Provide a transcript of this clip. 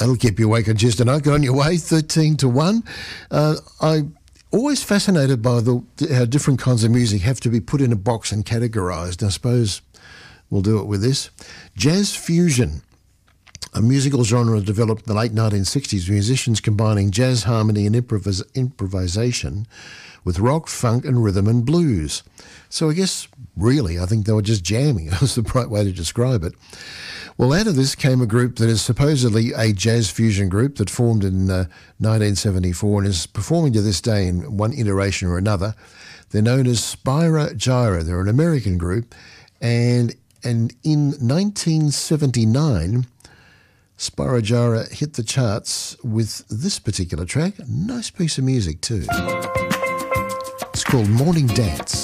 That'll keep you awake on Tuesday night. Get on your way, 13 to 1. I'm always fascinated by how different kinds of music have to be put in a box and categorised. I suppose we'll do it with this. Jazz fusion, a musical genre developed in the late 1960s, musicians combining jazz harmony and improvisation with rock, funk and rhythm and blues. So I guess, really, I think they were just jamming. That's the right way to describe it. Well, out of this came a group that is supposedly a jazz fusion group that formed in 1974 and is performing to this day in one iteration or another. They're known as Spyro Gyra. They're an American group. And in 1979, Spyro Gyra hit the charts with this particular track. A nice piece of music too. It's called Morning Dance.